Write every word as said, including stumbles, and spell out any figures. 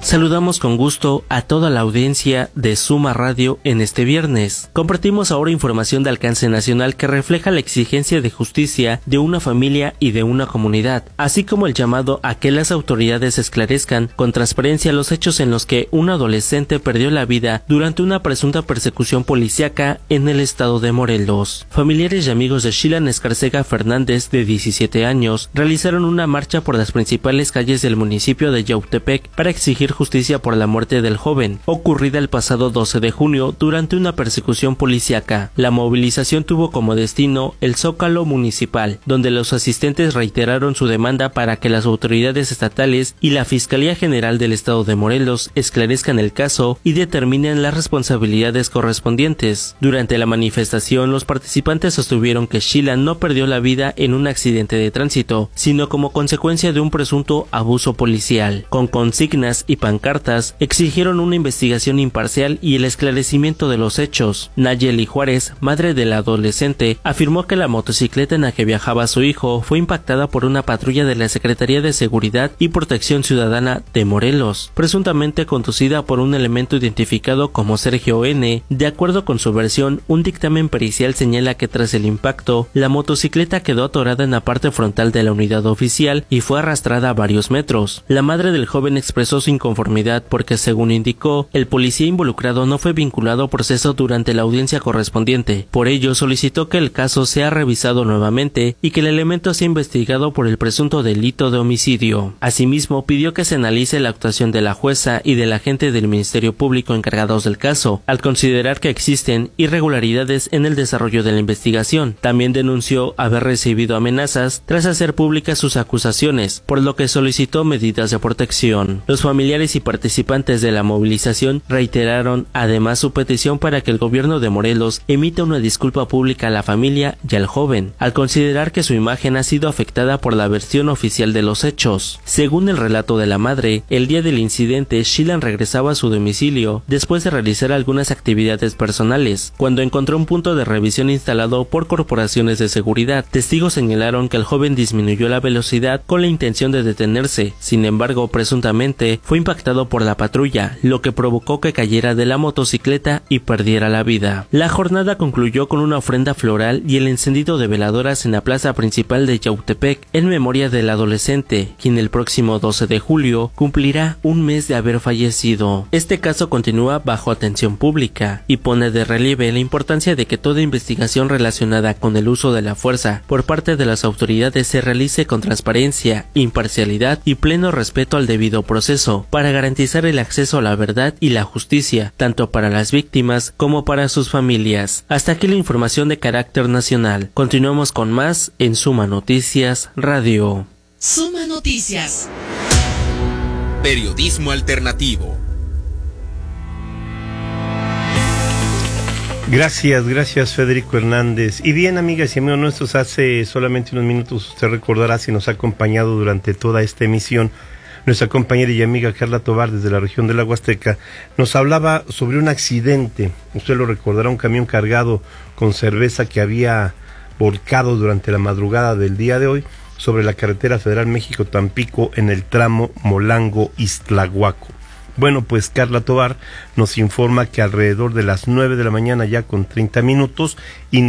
Saludamos con gusto a toda la audiencia de Suma Radio en este viernes. Compartimos ahora información de alcance nacional que refleja la exigencia de justicia de una familia y de una comunidad, así como el llamado a que las autoridades esclarezcan con transparencia los hechos en los que un adolescente perdió la vida durante una presunta persecución policíaca en el estado de Morelos. Familiares y amigos de Shilan Escarcega Fernández, de diecisiete años, realizaron una marcha por las principales calles del municipio de Yautepec para exigir justicia por la muerte del joven, ocurrida el pasado doce de junio durante una persecución policíaca. La movilización tuvo como destino el Zócalo municipal, donde los asistentes reiteraron su demanda para que las autoridades estatales y la Fiscalía General del Estado de Morelos esclarezcan el caso y determinen las responsabilidades correspondientes. Durante la manifestación, los participantes sostuvieron que Shilan no perdió la vida en un accidente de tránsito, sino como consecuencia de un presunto abuso policial. Con consignas y pancartas, exigieron una investigación imparcial y el esclarecimiento de los hechos. Nayeli Juárez, madre del adolescente, afirmó que la motocicleta en la que viajaba su hijo fue impactada por una patrulla de la Secretaría de Seguridad y Protección Ciudadana de Morelos, presuntamente conducida por un elemento identificado como Sergio N. De acuerdo con su versión, un dictamen pericial señala que tras el impacto, la motocicleta quedó atorada en la parte frontal de la unidad oficial y fue arrastrada a varios metros. La madre del joven expresó su inconformidad porque, según indicó, el policía involucrado no fue vinculado a proceso durante la audiencia correspondiente. Por ello, solicitó que el caso sea revisado nuevamente y que el elemento sea investigado por el presunto delito de homicidio. Asimismo, pidió que se analice la actuación de la jueza y del agente del Ministerio Público encargados del caso, al considerar que existen irregularidades en el desarrollo de la investigación. También denunció haber recibido amenazas tras hacer públicas sus acusaciones, por lo que solicitó medidas de protección. Los familiares y participantes de la movilización reiteraron además su petición para que el gobierno de Morelos emita una disculpa pública a la familia y al joven, al considerar que su imagen ha sido afectada por la versión oficial de los hechos. Según el relato de la madre, el día del incidente, Shilan regresaba a su domicilio después de realizar algunas actividades personales, cuando encontró un punto de revisión instalado por corporaciones de seguridad. Testigos señalaron que el joven disminuyó la velocidad con la intención de detenerse, sin embargo, presuntamente fue impactado por la patrulla, lo que provocó que cayera de la motocicleta y perdiera la vida. La jornada concluyó con una ofrenda floral y el encendido de veladoras en la plaza principal de Yautepec en memoria del adolescente, quien el próximo doce de julio cumplirá un mes de haber fallecido. Este caso continúa bajo atención pública y pone de relieve la importancia de que toda investigación relacionada con el uso de la fuerza por parte de las autoridades se realice con transparencia, imparcialidad y pleno respeto al debido proceso, para garantizar el acceso a la verdad y la justicia, tanto para las víctimas como para sus familias. Hasta aquí la información de carácter nacional. Continuamos con más en Suma Noticias Radio. Suma Noticias. Periodismo alternativo. Gracias, gracias Federico Hernández. Y bien, amigas y amigos nuestros, hace solamente unos minutos usted recordará, si nos ha acompañado durante toda esta emisión, nuestra compañera y amiga Carla Tovar, desde la región de la Huasteca, nos hablaba sobre un accidente. Usted lo recordará, un camión cargado con cerveza que había volcado durante la madrugada del día de hoy sobre la carretera federal México-Tampico en el tramo Molango-Iztlahuaco. Bueno, pues Carla Tovar nos informa que alrededor de las nueve de la mañana, ya con treinta minutos,